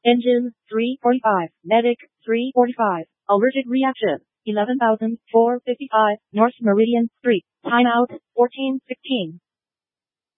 Engine 345. Medic 345. Allergic reaction 11,455 North Meridian Street. Timeout 14:16.